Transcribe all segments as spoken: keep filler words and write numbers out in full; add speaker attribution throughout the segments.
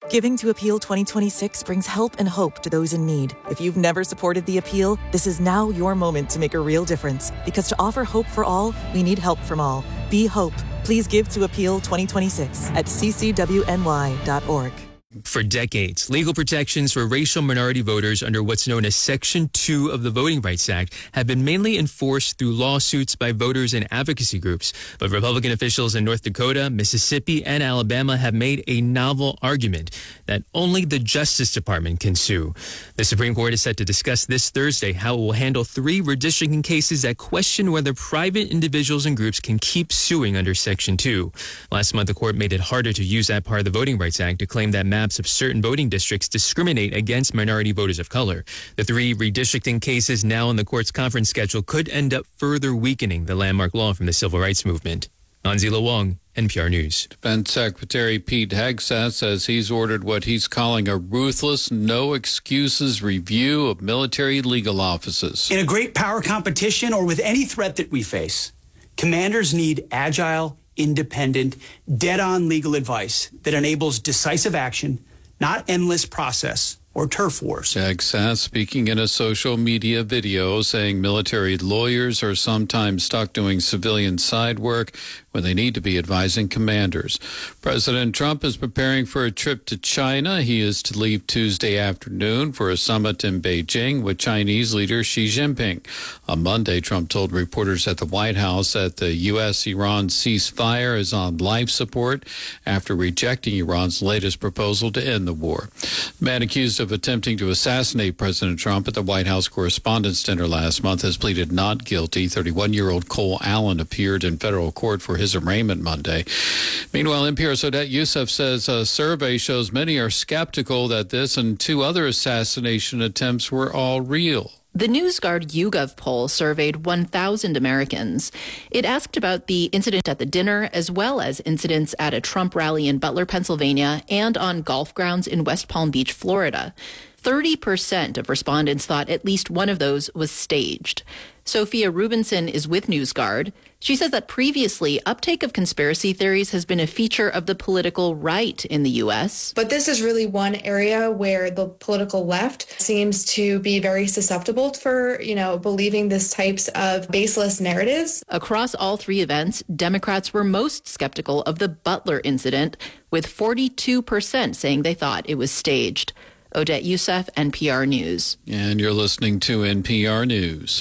Speaker 1: Giving to Appeal twenty twenty-six brings help and hope to those in need. If you've never supported the Appeal, this is now your moment to make a real difference. Because to offer hope for all, we need help from all. Be hope. Please give to Appeal twenty twenty-six at c c w n y dot org.
Speaker 2: For decades, legal protections for racial minority voters under what's known as Section two of the Voting Rights Act have been mainly enforced through lawsuits by voters and advocacy groups. But Republican officials in North Dakota, Mississippi, and Alabama have made a novel argument that only the Justice Department can sue. The Supreme Court is set to discuss this Thursday how it will handle three redistricting cases that question whether private individuals and groups can keep suing under Section two. Last month, the court made it harder to use that part of the Voting Rights Act to claim that maps of certain voting districts discriminate against minority voters of color. The three redistricting cases now on the court's conference schedule could end up further weakening the landmark law from the civil rights movement. Anzila Wong, N P R News.
Speaker 3: Defense Secretary Pete Hegseth says he's ordered what he's calling a ruthless, no-excuses review of military legal offices.
Speaker 4: In a great power competition or with any threat that we face, commanders need agile, independent, dead-on legal advice that enables decisive action, not endless process or turf wars.
Speaker 3: Hegseth speaking in a social media video saying military lawyers are sometimes stuck doing civilian side work when they need to be advising commanders. President Trump is preparing for a trip to China. He is to leave Tuesday afternoon for a summit in Beijing with Chinese leader Xi Jinping. On Monday, Trump told reporters at the White House that the U S Iran ceasefire is on life support after rejecting Iran's latest proposal to end the war. The man accused of attempting to assassinate President Trump at the White House Correspondents' Dinner last month has pleaded not guilty. thirty-one-year-old Cole Allen appeared in federal court for his arraignment Monday. Meanwhile, N P R's Odette Youssef says a survey shows many are skeptical that this and two other assassination attempts were all real.
Speaker 5: The NewsGuard YouGov poll surveyed one thousand Americans. It asked about the incident at the dinner, as well as incidents at a Trump rally in Butler, Pennsylvania, and on golf grounds in West Palm Beach, Florida. thirty percent of respondents thought at least one of those was staged. Sophia Rubinson is with NewsGuard. She says that previously, uptake of conspiracy theories has been a feature of the political right in the U S.
Speaker 6: But this is really one area where the political left seems to be very susceptible for, you know, believing this types of baseless narratives.
Speaker 5: Across all three events, Democrats were most skeptical of the Butler incident, with forty-two percent saying they thought it was staged. Odette Youssef, N P R News.
Speaker 3: And you're listening to N P R News.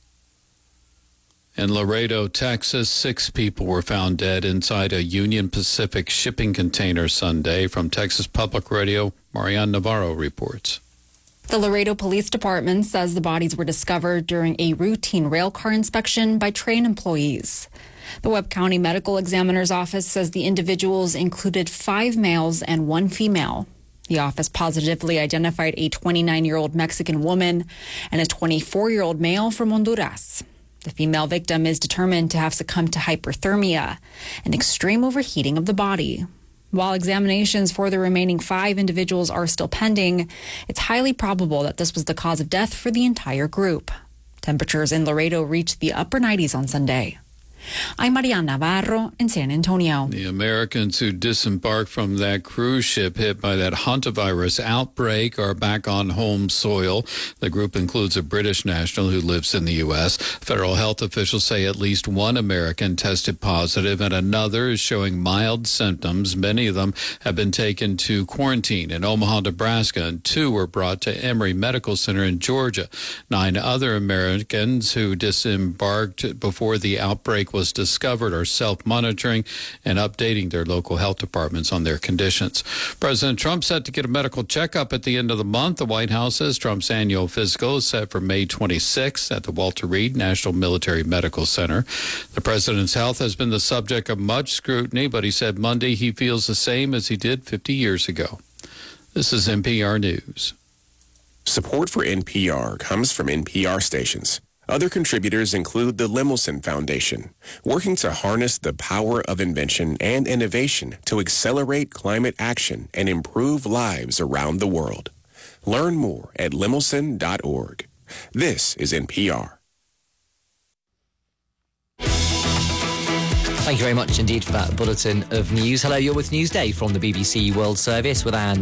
Speaker 3: In Laredo, Texas, six people were found dead inside a Union Pacific shipping container Sunday. From Texas Public Radio, Marianne Navarro reports.
Speaker 7: The Laredo Police Department says the bodies were discovered during a routine rail car inspection by train employees. The Webb County Medical Examiner's Office says the individuals included five males and one female. The office positively identified a twenty-nine-year-old Mexican woman and a twenty-four-year-old male from Honduras. The female victim is determined to have succumbed to hyperthermia, an extreme overheating of the body. While examinations for the remaining five individuals are still pending, it's highly probable that this was the cause of death for the entire group. Temperatures in Laredo reached the upper nineties on Sunday. I'm Marianne Navarro in San Antonio.
Speaker 3: The Americans who disembarked from that cruise ship hit by that hantavirus outbreak are back on home soil. The group includes a British national who lives in the U S. Federal health officials say at least one American tested positive and another is showing mild symptoms. Many of them have been taken to quarantine in Omaha, Nebraska, and two were brought to Emory Medical Center in Georgia. Nine other Americans who disembarked before the outbreak was discovered are self-monitoring and updating their local health departments on their conditions. President Trump set to get a medical checkup at the end of the month. The White House says Trump's annual physical is set for May twenty-sixth at the Walter Reed National Military Medical Center. The president's health has been the subject of much scrutiny, but he said Monday he feels the same as he did fifty years ago. This is N P R News.
Speaker 8: Support for N P R comes from N P R stations. Other contributors include the Lemelson Foundation, working to harness the power of invention and innovation to accelerate climate action and improve lives around the world. Learn more at lemelson dot org. This is N P R.
Speaker 9: Thank you very much indeed for that bulletin of news. Hello, you're with Newsday from the B B C World Service with Anne.